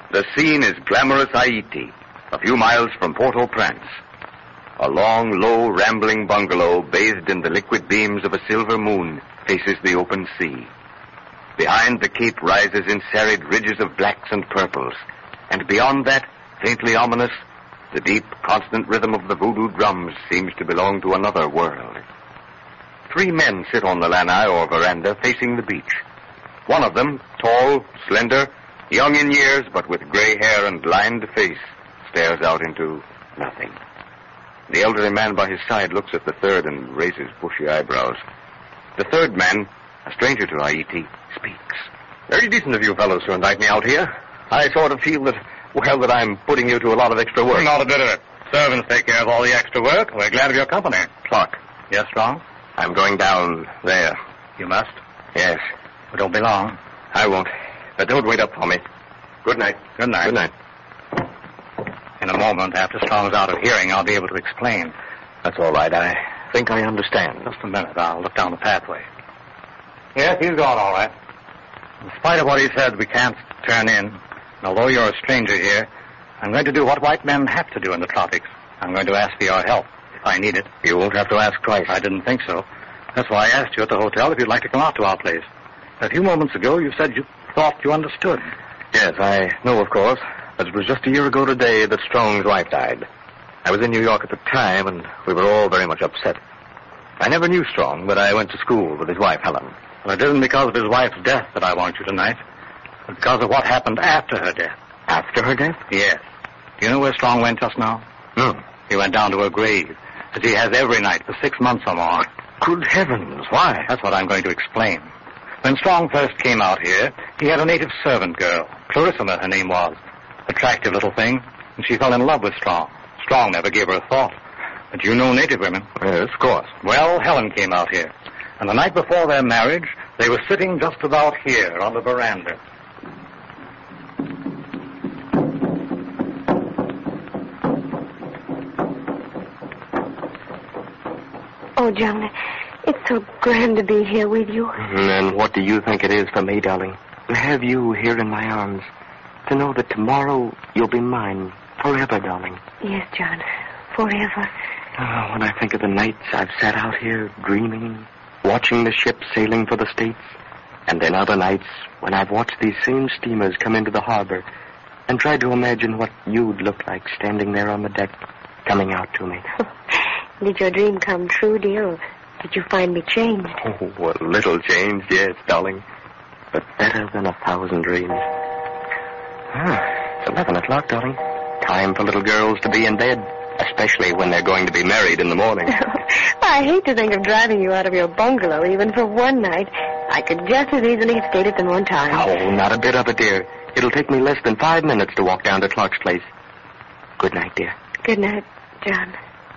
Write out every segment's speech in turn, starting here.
The scene is glamorous Haiti, a few miles from Port-au-Prince. A long, low, rambling bungalow bathed in the liquid beams of a silver moon faces the open sea. Behind, the cape rises in serried ridges of blacks and purples, and beyond that, faintly ominous, the deep, constant rhythm of the voodoo drums seems to belong to another world. 3 men sit on the lanai or veranda facing the beach. One of them, tall, slender, young in years, but with gray hair and lined face, stares out into nothing. The elderly man by his side looks at the third and raises bushy eyebrows. The third man, a stranger to Haiti, speaks. Very decent of you fellows to invite me out here. I sort of feel that I'm putting you to a lot of extra work. Not a bit of it. Servants take care of all the extra work. We're glad of your company. Clark. Yes, Strong? I'm going down there. You must. Yes. But don't be long. I won't. But don't wait up for me. Good night. Good night. Good night. In a moment, after Strong's out of hearing, I'll be able to explain. That's all right. I think I understand. Just a minute. I'll look down the pathway. Yes, he's gone all right. In spite of what he said, we can't turn in. And although you're a stranger here, I'm going to do what white men have to do in the tropics. I'm going to ask for your help, if I need it. You won't have to ask twice. I didn't think so. That's why I asked you at the hotel if you'd like to come out to our place. A few moments ago, you said you thought you understood. Yes, I know, of course. But it was just a year ago today that Strong's wife died. I was in New York at the time, and we were all very much upset. I never knew Strong, but I went to school with his wife, Helen. Well, it isn't because of his wife's death that I want you tonight, but because of what happened after her death. After her death? Yes. Do you know where Strong went just now? No. He went down to her grave, as he has every night for 6 months or more. Good heavens, why? That's what I'm going to explain. When Strong first came out here, he had a native servant girl. Clarissima, her name was. Attractive little thing, and she fell in love with Strong. Strong never gave her a thought. But you know native women. Yes, of course. Well, Helen came out here, and the night before their marriage, they were sitting just about here on the veranda. Oh, John, it's so grand to be here with you. And what do you think it is for me, darling? To have you here in my arms. To know that tomorrow you'll be mine forever, darling. Yes, John, forever. Oh, when I think of the nights I've sat out here dreaming, watching the ships sailing for the States, and then other nights when I've watched these same steamers come into the harbor and tried to imagine what you'd look like standing there on the deck, coming out to me. Did your dream come true, dear, or did you find me changed? Oh, a little changed, yes, darling, but better than 1,000 dreams. It's 11 o'clock, darling. Time for little girls to be in bed, especially when they're going to be married in the morning. I hate to think of driving you out of your bungalow even for one night. I could just as easily have stayed at them one time. Oh, not a bit of it, dear. It'll take me less than 5 minutes to walk down to Clark's place. Good night, dear. Good night, John.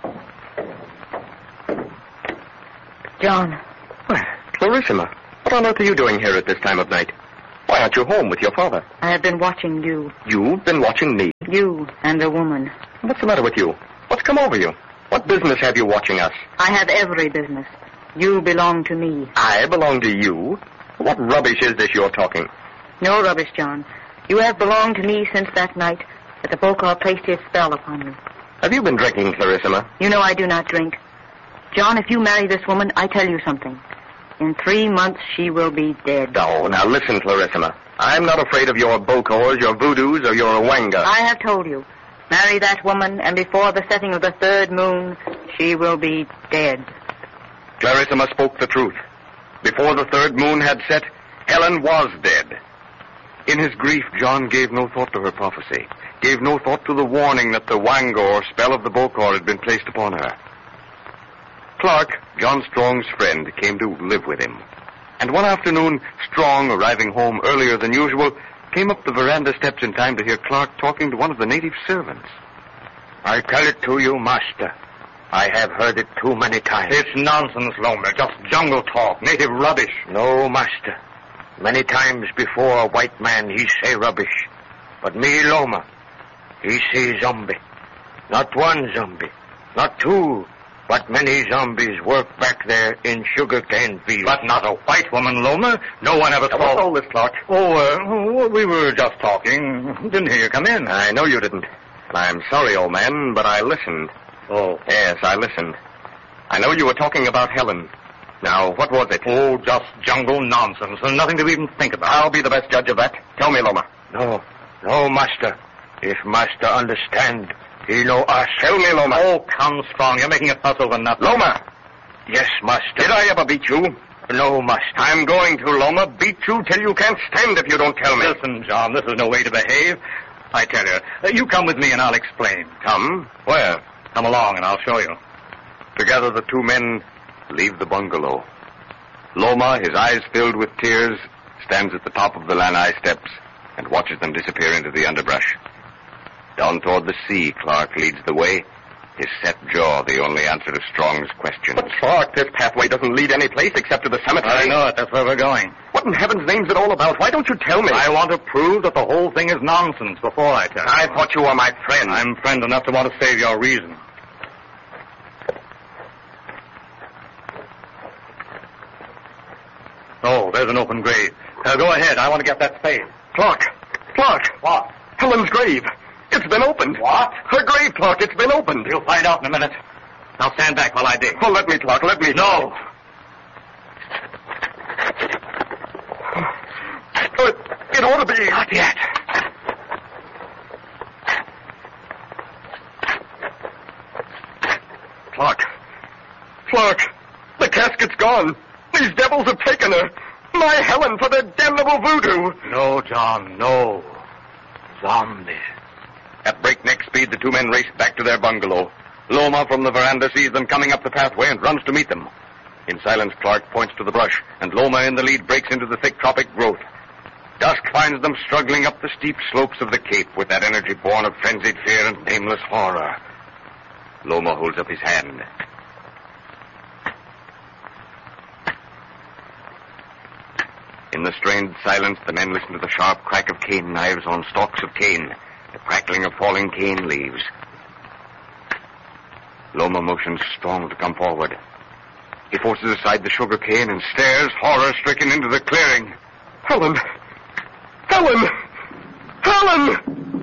John. Why, Clarissima, what on earth are you doing here at this time of night? Why aren't you home with your father? I have been watching you. You've been watching me? You and a woman. What's the matter with you? What's come over you? What business have you watching us? I have every business. You belong to me. I belong to you? What rubbish is this you're talking? No rubbish, John. You have belonged to me since that night that the Bokor placed his spell upon you. Have you been drinking, Clarissima? You know I do not drink. John, if you marry this woman, I tell you something. In 3 months, she will be dead. Oh, now listen, Clarissima. I'm not afraid of your Bokors, your voodoos, or your Wanga. I have told you. Marry that woman, and before the setting of the 3rd moon, she will be dead. Clarissima spoke the truth. Before the 3rd moon had set, Helen was dead. In his grief, John gave no thought to her prophecy, gave no thought to the warning that the Wanga, or spell of the Bokor, had been placed upon her. Clark, John Strong's friend, came to live with him. And one afternoon, Strong, arriving home earlier than usual, came up the veranda steps in time to hear Clark talking to one of the native servants. I tell it to you, master. I have heard it too many times. It's nonsense, Lomer. Just jungle talk, native rubbish. No, master. Many times before a white man, he say rubbish. But me, Loma, he see zombie. Not one zombie, not two, but many zombies work back there in sugarcane fields. But not a white woman, Loma. No one ever saw... What's all this, Clark? We were just talking. Didn't hear you come in. I know you didn't. And I'm sorry, old man, but I listened. Oh. Yes, I listened. I know you were talking about Helen. Now, what was it? Oh, just jungle nonsense. There's nothing to even think about. I'll be the best judge of that. Tell me, Loma. No, master. If master understand, he know us. Tell me, Loma. Oh, come strong. You're making a fuss over nothing. Loma! Yes, master. Did I ever beat you? No, master. I'm going to, Loma. Beat you till you can't stand if you don't tell me. Listen, John, this is no way to behave. I tell you, you come with me and I'll explain. Come? Where? Come along and I'll show you. Together the two men leave the bungalow. Loma, his eyes filled with tears, stands at the top of the lanai steps and watches them disappear into the underbrush. Down toward the sea, Clark leads the way, his set jaw the only answer to Strong's questions. But, Clark, this pathway doesn't lead any place except to the cemetery. I know it. That's where we're going. What in heaven's name's it all about? Why don't you tell me? I want to prove that the whole thing is nonsense before I tell you. I thought you were my friend. I'm friend enough to want to save your reason. Oh, there's an open grave. Go ahead. I want to get that spade. Clark! What? Helen's grave. It's been opened. What? Her grave, Clark. It's been opened. You'll find out in a minute. Now stand back while I dig. Oh, let me, Clark. Let me. No. It ought to be. Not yet. Clark, the casket's gone. These devils have taken her. My Helen for their damnable voodoo. No, John, no. Zombie. At breakneck speed, the two men race back to their bungalow. Loma from the veranda sees them coming up the pathway and runs to meet them. In silence, Clark points to the brush, and Loma in the lead breaks into the thick tropic growth. Dusk finds them struggling up the steep slopes of the cape with that energy born of frenzied fear and nameless horror. Loma holds up his hand. In the strained silence, the men listen to the sharp crack of cane knives on stalks of cane, the crackling of falling cane leaves. Loma motions Strong to come forward. He forces aside the sugar cane and stares, horror-stricken, into the clearing. Helen! Helen! Helen!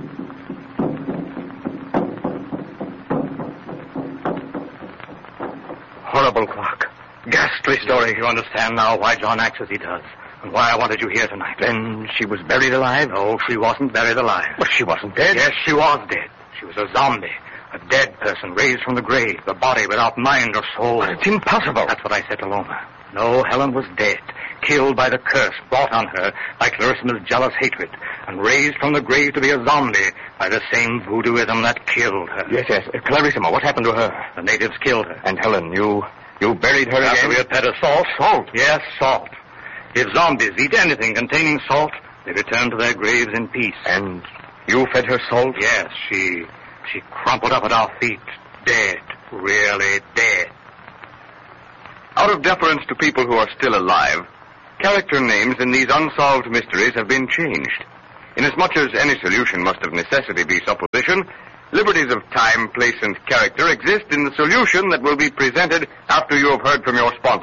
Horrible, Clark. Ghastly story. You understand now why John acts as he does, and why I wanted you here tonight. Then she was buried alive? No, she wasn't buried alive. But she wasn't dead? Yes, she was dead. She was a zombie. A dead person raised from the grave, the body without mind or soul. But it's impossible. That's what I said to Loma. No, Helen was dead, killed by the curse brought on her by Clarissa's jealous hatred, and raised from the grave to be a zombie by the same voodooism that killed her. Yes. Clarissima, what happened to her? The natives killed her. And Helen, you buried her After again? we had fed her salt. Salt? Yes, salt. If zombies eat anything containing salt, they return to their graves in peace. And you fed her salt? Yes, she crumpled up at our feet, dead, really dead. Out of deference to people who are still alive, character names in these unsolved mysteries have been changed. Inasmuch as any solution must of necessity be supposition, liberties of time, place, and character exist in the solution that will be presented after you have heard from your sponsor.